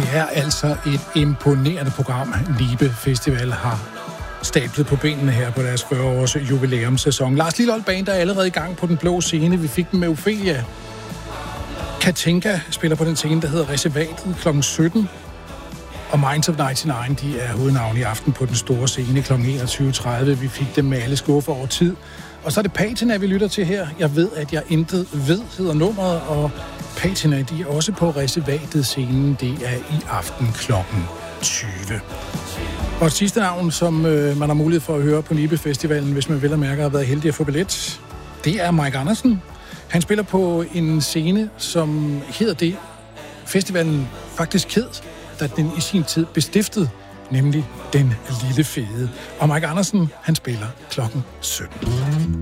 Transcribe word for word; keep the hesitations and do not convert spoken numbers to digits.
er altså et imponerende program, Nibe Festival har stablet på benene her på deres fyrre-års jubilæumssæson. Lars Lilholt Band er allerede i gang på den blå scene. Vi fik dem med Ophelia. Katinka spiller på den scene, der hedder Reservatet klokken sytten. Og Minds of nioghalvfems, de er hovednavn i aften på den store scene klokken enogtyve tredive. Vi fik dem med alle skuffer over tid. Og så er det Patina, vi lytter til her. Jeg ved, at jeg intet ved, hedder nummeret, og Patina, de er også på Reservatet scenen. Det er i aften klokken tyve. Og et sidste navn, som øh, man har mulighed for at høre på Nibe Festivalen, hvis man vel og mærker har været heldig at få billet, det er Mike Andersen. Han spiller på en scene, som hedder det, festivalen faktisk hed, da den i sin tid bestiftede, nemlig Den Lille Fede. Og Mike Andersen, han spiller klokken sytten.